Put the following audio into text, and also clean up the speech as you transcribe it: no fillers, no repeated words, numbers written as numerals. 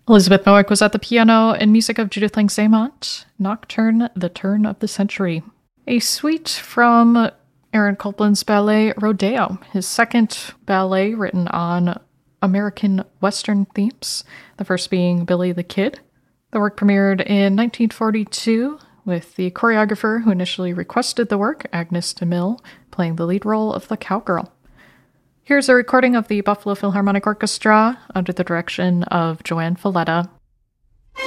Elizabeth Mowick was at the piano in music of Judith Langsamont, Nocturne, The Turn of the Century. A suite from Aaron Copland's ballet Rodeo, his second ballet written on American Western themes, the first being Billy the Kid. The work premiered in 1942 with the choreographer who initially requested the work, Agnes de Mille, playing the lead role of the cowgirl. Here's a recording of the Buffalo Philharmonic Orchestra under the direction of Joanne Falletta